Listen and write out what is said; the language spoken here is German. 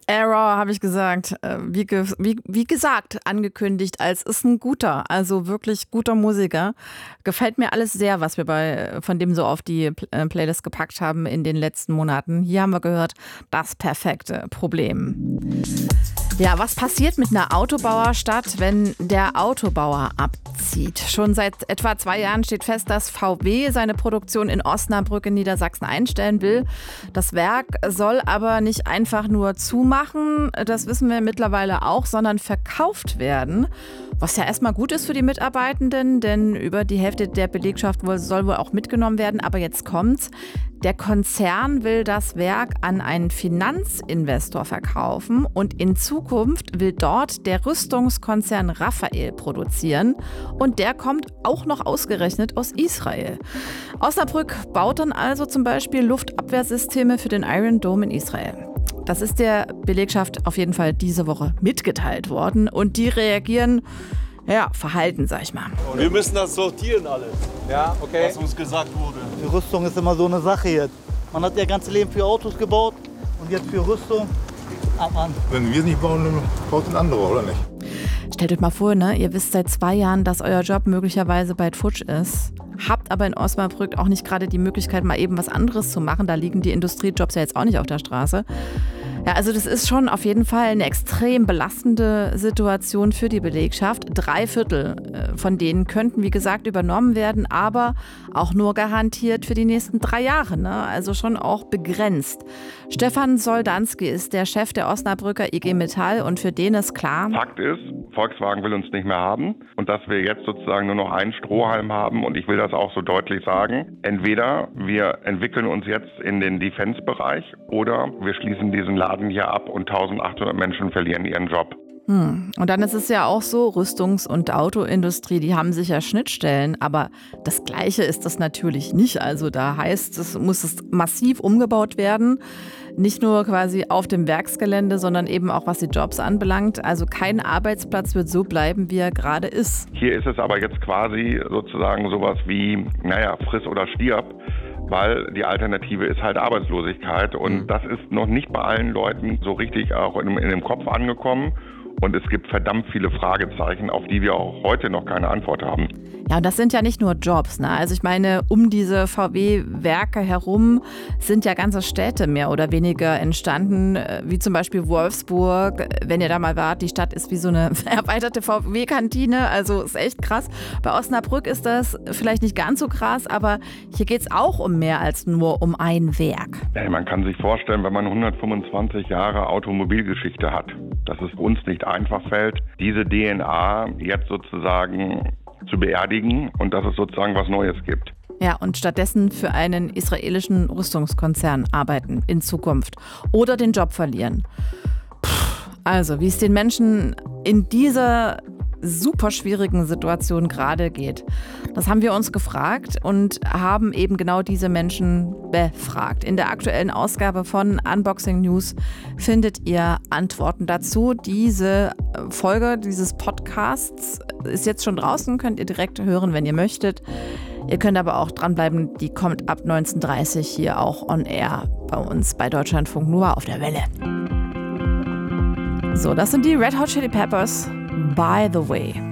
Error, habe ich gesagt. Wie gesagt, angekündigt, als ist ein guter, also wirklich guter Musiker. Gefällt mir alles sehr, was wir von dem so auf die Playlist gepackt haben in den letzten Monaten. Hier haben wir gehört, das perfekte Problem. Ja, was passiert mit einer Autobauerstadt, wenn der Autobauer abzieht? Schon seit etwa 2 Jahren steht fest, dass VW seine Produktion in Osnabrück in Niedersachsen einstellen will. Das Werk soll aber nicht einfach nur zumachen, das wissen wir mittlerweile auch, sondern verkauft werden. Was ja erstmal gut ist für die Mitarbeitenden, denn über die Hälfte der Belegschaft soll wohl auch mitgenommen werden. Aber jetzt kommt's. Der Konzern will das Werk an einen Finanzinvestor verkaufen und in Zukunft will dort der Rüstungskonzern Rafael produzieren. Und der kommt auch noch ausgerechnet aus Israel. Osnabrück baut dann also zum Beispiel Luftabwehrsysteme für den Iron Dome in Israel. Das ist der Belegschaft auf jeden Fall diese Woche mitgeteilt worden und die reagieren verhalten, sag ich mal. Wir müssen das sortieren alles, okay. was uns gesagt wurde. Für Rüstung ist immer so eine Sache jetzt. Man hat ja ganze Leben für Autos gebaut und jetzt für Rüstung. Wenn wir es nicht bauen, dann baut ein anderer, oder nicht? Stellt euch mal vor, ihr wisst seit 2 Jahren, dass euer Job möglicherweise bald futsch ist. Habt aber in Osnabrück auch nicht gerade die Möglichkeit, mal eben was anderes zu machen. Da liegen die Industriejobs ja jetzt auch nicht auf der Straße. Ja, also das ist schon auf jeden Fall eine extrem belastende Situation für die Belegschaft. 3/4 von denen könnten, wie gesagt, übernommen werden, aber auch nur garantiert für die nächsten 3 Jahre. Also schon auch begrenzt. Stefan Soldanski ist der Chef der Osnabrücker IG Metall und für den ist klar: Fakt ist, Volkswagen will uns nicht mehr haben und dass wir jetzt sozusagen nur noch einen Strohhalm haben, und ich will das auch so deutlich sagen. Entweder wir entwickeln uns jetzt in den Defense-Bereich oder wir schließen diesen Laden hier ab und 1800 Menschen verlieren ihren Job. Und dann ist es ja auch so, Rüstungs- und Autoindustrie, die haben sicher Schnittstellen, aber das Gleiche ist das natürlich nicht. Also da heißt es, muss es massiv umgebaut werden. Nicht nur quasi auf dem Werksgelände, sondern eben auch was die Jobs anbelangt. Also kein Arbeitsplatz wird so bleiben, wie er gerade ist. Hier ist es aber jetzt quasi sozusagen sowas wie, friss oder stirb. Weil die Alternative ist halt Arbeitslosigkeit und das ist noch nicht bei allen Leuten so richtig auch in dem Kopf angekommen. Und es gibt verdammt viele Fragezeichen, auf die wir auch heute noch keine Antwort haben. Ja, und das sind ja nicht nur Jobs. Also ich meine, um diese VW-Werke herum sind ja ganze Städte mehr oder weniger entstanden, wie zum Beispiel Wolfsburg. Wenn ihr da mal wart, die Stadt ist wie so eine erweiterte VW-Kantine, also ist echt krass. Bei Osnabrück ist das vielleicht nicht ganz so krass, aber hier geht es auch um mehr als nur um ein Werk. Ja, man kann sich vorstellen, wenn man 125 Jahre Automobilgeschichte hat, dass es uns nicht einfach fällt, diese DNA jetzt sozusagen zu beerdigen und dass es sozusagen was Neues gibt. Ja, und stattdessen für einen israelischen Rüstungskonzern arbeiten in Zukunft oder den Job verlieren. Also, wie es den Menschen in dieser super schwierigen Situation gerade geht. Das haben wir uns gefragt und haben eben genau diese Menschen befragt. In der aktuellen Ausgabe von Unboxing News findet ihr Antworten dazu. Diese Folge dieses Podcasts ist jetzt schon draußen, könnt ihr direkt hören, wenn ihr möchtet. Ihr könnt aber auch dranbleiben, die kommt ab 19:30 hier auch on air bei uns bei Deutschlandfunk Nova auf der Welle. So, das sind die Red Hot Chili Peppers. By the way.